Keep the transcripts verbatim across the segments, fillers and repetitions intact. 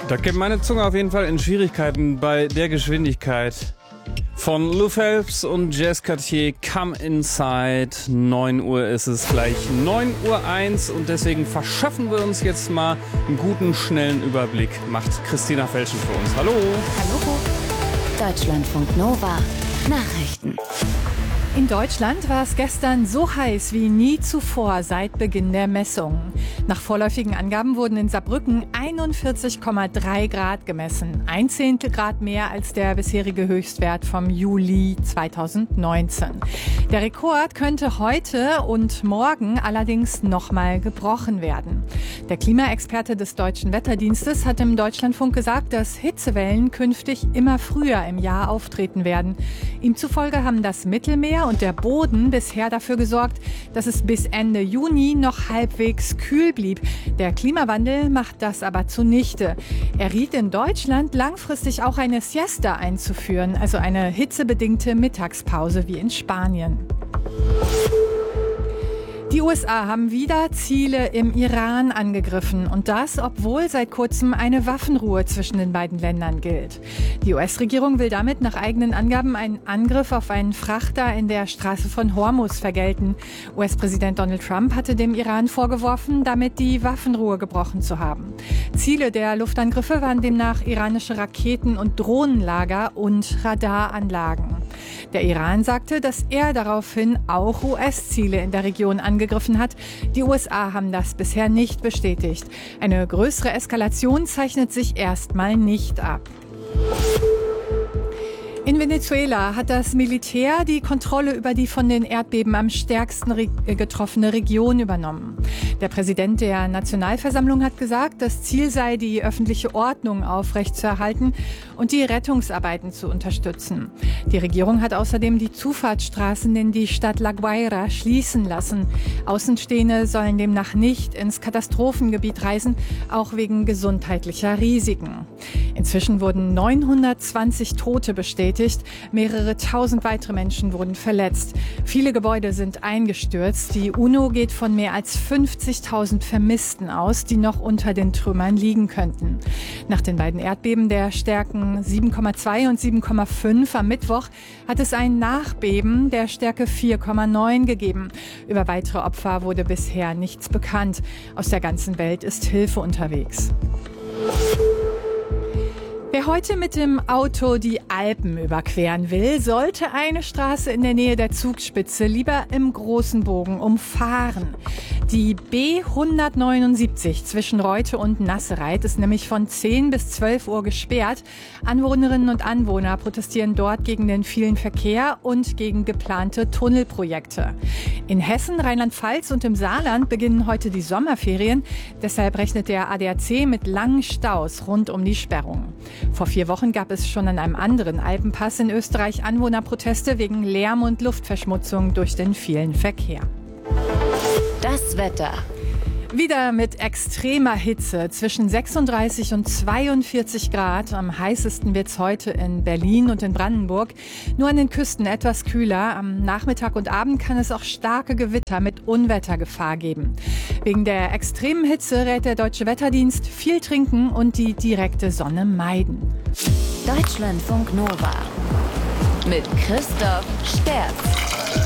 Da gibt meine Zunge auf jeden Fall in Schwierigkeiten bei der Geschwindigkeit. Von Lou Phelps und Jazz Cartier, Come Inside. neun Uhr ist es gleich, neun Uhr eins, und deswegen verschaffen wir uns jetzt mal einen guten, schnellen Überblick. Macht Christina Felschen für uns. Hallo. Hallo. Deutschlandfunk Nova. Nachrichten. In Deutschland war es gestern so heiß wie nie zuvor seit Beginn der Messungen. Nach vorläufigen Angaben wurden in Saarbrücken einundvierzig Komma drei Grad gemessen. Ein Zehntel Grad mehr als der bisherige Höchstwert vom Juli zweitausendneunzehn. Der Rekord könnte heute und morgen allerdings nochmal gebrochen werden. Der Klimaexperte des Deutschen Wetterdienstes hat im Deutschlandfunk gesagt, dass Hitzewellen künftig immer früher im Jahr auftreten werden. Ihm zufolge haben das Mittelmeer und der Boden bisher dafür gesorgt, dass es bis Ende Juni noch halbwegs kühl blieb. Der Klimawandel macht das aber zunichte. Er riet in Deutschland langfristig auch eine Siesta einzuführen, also eine hitzebedingte Mittagspause wie in Spanien. Die U S A haben wieder Ziele im Iran angegriffen, und das, obwohl seit kurzem eine Waffenruhe zwischen den beiden Ländern gilt. Die U S-Regierung will damit nach eigenen Angaben einen Angriff auf einen Frachter in der Straße von Hormuz vergelten. U S-Präsident Donald Trump hatte dem Iran vorgeworfen, damit die Waffenruhe gebrochen zu haben. Ziele der Luftangriffe waren demnach iranische Raketen- und Drohnenlager und Radaranlagen. Der Iran sagte, dass er daraufhin auch U S-Ziele in der Region angegriffen hat. Die U S A haben das bisher nicht bestätigt. Eine größere Eskalation zeichnet sich erstmal nicht ab. In Venezuela hat das Militär die Kontrolle über die von den Erdbeben am stärksten re- getroffene Region übernommen. Der Präsident der Nationalversammlung hat gesagt, das Ziel sei, die öffentliche Ordnung aufrechtzuerhalten und die Rettungsarbeiten zu unterstützen. Die Regierung hat außerdem die Zufahrtsstraßen in die Stadt La Guaira schließen lassen. Außenstehende sollen demnach nicht ins Katastrophengebiet reisen, auch wegen gesundheitlicher Risiken. Inzwischen wurden neunhundertzwanzig Tote bestätigt. Mehrere tausend weitere Menschen wurden verletzt. Viele Gebäude sind eingestürzt. Die UNO geht von mehr als fünfzigtausend Vermissten aus, die noch unter den Trümmern liegen könnten. Nach den beiden Erdbeben der Stärken sieben Komma zwei und sieben Komma fünf am Mittwoch hat es ein Nachbeben der Stärke vier Komma neun gegeben. Über weitere Opfer wurde bisher nichts bekannt. Aus der ganzen Welt ist Hilfe unterwegs. Wer heute mit dem Auto die Alpen überqueren will, sollte eine Straße in der Nähe der Zugspitze lieber im großen Bogen umfahren. Die B hundertneunundsiebzig zwischen Reute und Nassereit ist nämlich von zehn bis zwölf Uhr gesperrt. Anwohnerinnen und Anwohner protestieren dort gegen den vielen Verkehr und gegen geplante Tunnelprojekte. In Hessen, Rheinland-Pfalz und im Saarland beginnen heute die Sommerferien. Deshalb rechnet der A D A C mit langen Staus rund um die Sperrung. Vor vier Wochen gab es schon an einem anderen Alpenpass in Österreich Anwohnerproteste wegen Lärm und Luftverschmutzung durch den vielen Verkehr. Das Wetter. Wieder mit extremer Hitze zwischen sechsunddreißig und zweiundvierzig Grad. Am heißesten wird es heute in Berlin und in Brandenburg. Nur an den Küsten etwas kühler. Am Nachmittag und Abend kann es auch starke Gewitter mit Unwettergefahr geben. Wegen der extremen Hitze rät der Deutsche Wetterdienst viel trinken und die direkte Sonne meiden. Deutschlandfunk Nova mit Christoph Sterz.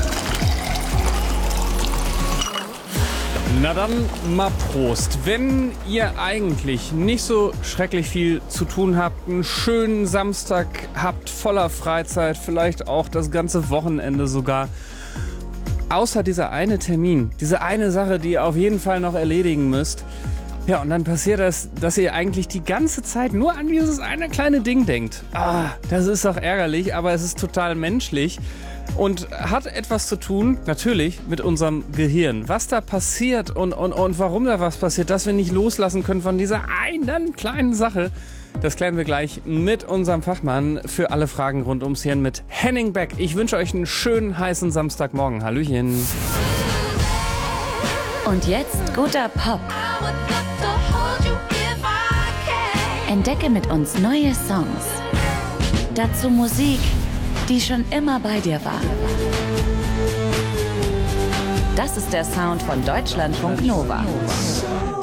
Na dann mal Prost. Wenn ihr eigentlich nicht so schrecklich viel zu tun habt, einen schönen Samstag habt, voller Freizeit, vielleicht auch das ganze Wochenende sogar, außer dieser eine Termin, diese eine Sache, die ihr auf jeden Fall noch erledigen müsst, ja, und dann passiert das, dass ihr eigentlich die ganze Zeit nur an dieses eine kleine Ding denkt. Ah, das ist doch ärgerlich, aber es ist total menschlich. Und hat etwas zu tun, natürlich, mit unserem Gehirn. Was da passiert und, und, und warum da was passiert, dass wir nicht loslassen können von dieser einen kleinen Sache, das klären wir gleich mit unserem Fachmann für alle Fragen rund ums Hirn, mit Henning Beck. Ich wünsche euch einen schönen, heißen Samstagmorgen. Hallöchen. Und jetzt guter Pop. Entdecke mit uns neue Songs. Dazu Musik, die schon immer bei dir war. Das ist der Sound von Deutschlandfunk Nova.